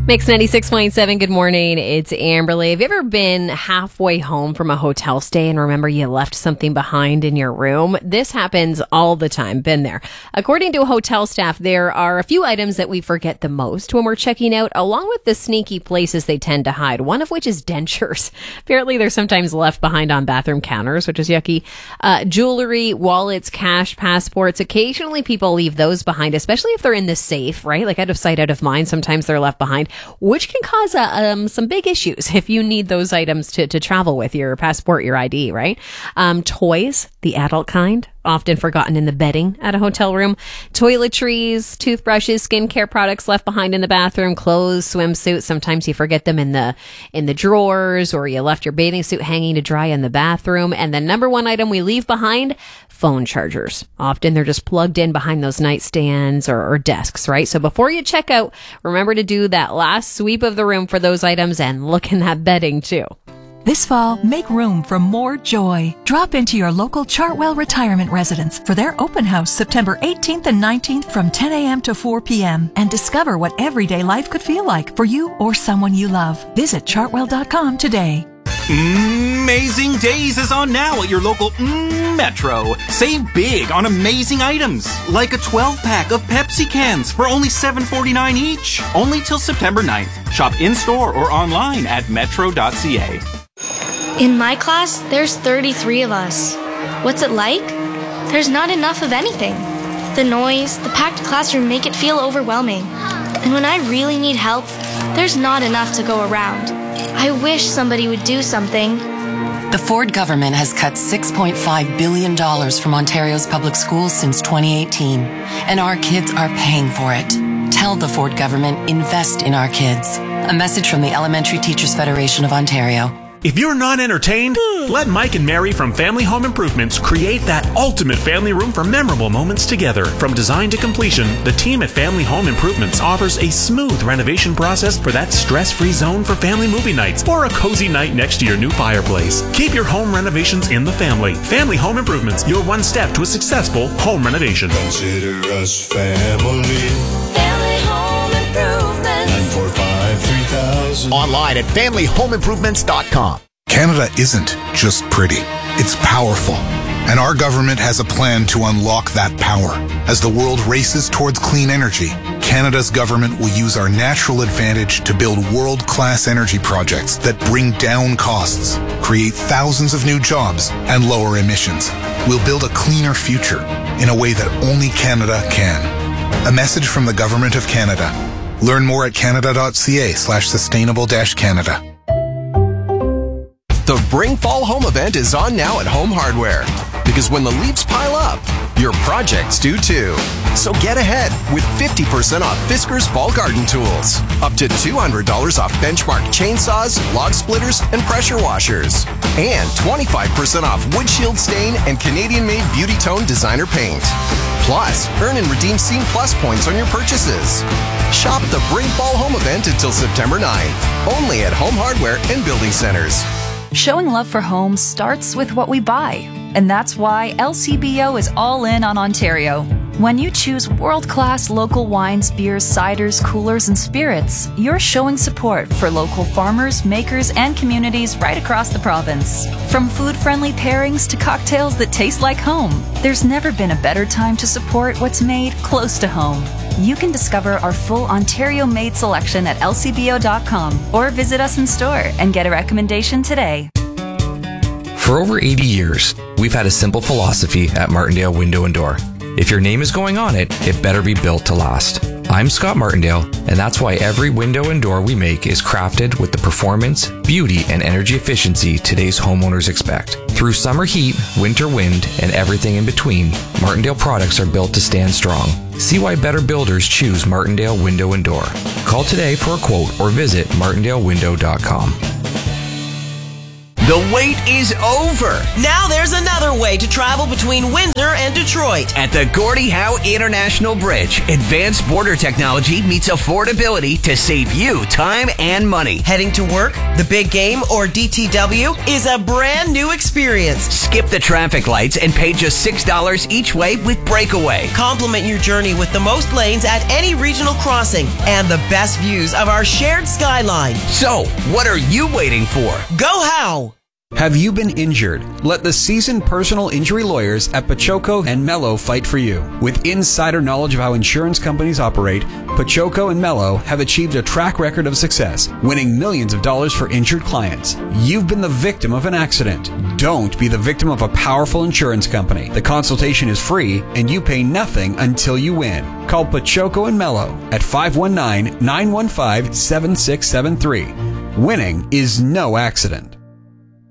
Mix 96.7, good morning. It's Amberly. Have you ever been halfway home from a hotel stay and remember you left something behind in your room? This happens all the time. Been there. According to hotel staff, there are a few items that we forget the most when we're checking out, along with the sneaky places they tend to hide, one of which is dentures. Apparently, they're sometimes left behind on bathroom counters, which is yucky. Jewelry, wallets, cash, passports. Occasionally, people leave those behind, especially if they're in the safe, right? Like out of sight, out of mind. Sometimes they're left behind, which can cause some big issues if you need those items to travel with, your passport, your ID, right? Toys, the adult kind, often forgotten in the bedding at a hotel room. Toiletries, toothbrushes, skincare products left behind in the bathroom, clothes, swimsuits. Sometimes you forget them in the drawers, or you left your bathing suit hanging to dry in the bathroom. And the number one item we leave behind, phone chargers. Often they're just plugged in behind those nightstands or desks, right? So before you check out, remember to do that last sweep of the room for those items and look in that bedding too. This fall, make room for more joy. Drop into your local Chartwell Retirement Residence for their open house September 18th and 19th from 10 a.m. to 4 p.m. and discover what everyday life could feel like for you or someone you love. Visit chartwell.com today. Amazing Days is on now at your local Metro. Save big on amazing items, like a 12-pack of Pepsi cans for only $7.49 each. Only till September 9th. Shop in-store or online at metro.ca. In my class, there's 33 of us. What's it like? There's not enough of anything. The noise, the packed classroom make it feel overwhelming. And when I really need help, there's not enough to go around. I wish somebody would do something. The Ford government has cut $6.5 billion from Ontario's public schools since 2018, and our kids are paying for it. Tell the Ford government, invest in our kids. A message from the Elementary Teachers Federation of Ontario. If you're not entertained, let Mike and Mary from Family Home Improvements create that ultimate family room for memorable moments together. From design to completion, the team at Family Home Improvements offers a smooth renovation process for that stress-free zone for family movie nights or a cozy night next to your new fireplace. Keep your home renovations in the family. Family Home Improvements, your one step to a successful home renovation. Consider us family. Family Home Improvements. 945-3000. Online at familyhomeimprovements.com. Canada isn't just pretty, it's powerful. And our government has a plan to unlock that power. As the world races towards clean energy, Canada's government will use our natural advantage to build world-class energy projects that bring down costs, create thousands of new jobs, and lower emissions. We'll build a cleaner future in a way that only Canada can. A message from the Government of Canada. Learn more at canada.ca/sustainable-canada. The Bring Fall Home event is on now at Home Hardware. Because when the leaves pile up, your projects do too. So get ahead with 50% off Fiskars Fall Garden Tools. Up to $200 off Benchmark chainsaws, log splitters, and pressure washers. And 25% off Wood Shield Stain and Canadian-made Beauty Tone designer paint. Plus, earn and redeem Scene Plus points on your purchases. Shop the Bring Fall Home event until September 9th. Only at Home Hardware and Building Centers. Showing love for homes starts with what we buy. And that's why LCBO is all in on Ontario. When you choose world-class local wines, beers, ciders, coolers, and spirits, you're showing support for local farmers, makers, and communities right across the province. From food-friendly pairings to cocktails that taste like home, there's never been a better time to support what's made close to home. You can discover our full Ontario-made selection at lcbo.com or visit us in store and get a recommendation today. For over 80 years, we've had a simple philosophy at Martindale Window and Door. If your name is going on it, it better be built to last. I'm Scott Martindale, and that's why every window and door we make is crafted with the performance, beauty, and energy efficiency today's homeowners expect. Through summer heat, winter wind, and everything in between, Martindale products are built to stand strong. See why better builders choose Martindale Window and Door. Call today for a quote or visit martindalewindow.com. The wait is over. Now there's another way to travel between Windsor and Detroit. At the Gordie Howe International Bridge, advanced border technology meets affordability to save you time and money. Heading to work, the big game, or DTW is a brand new experience. Skip the traffic lights and pay just $6 each way with Breakaway. Complement your journey with the most lanes at any regional crossing and the best views of our shared skyline. So, what are you waiting for? Go Howe! Have you been injured? Let the seasoned personal injury lawyers at Pachoco and Mello fight for you. With insider knowledge of how insurance companies operate, Pachoco and Mello have achieved a track record of success, winning millions of dollars for injured clients. You've been the victim of an accident. Don't be the victim of a powerful insurance company. The consultation is free and you pay nothing until you win. Call Pachoco and Mello at 519-915-7673. Winning is no accident.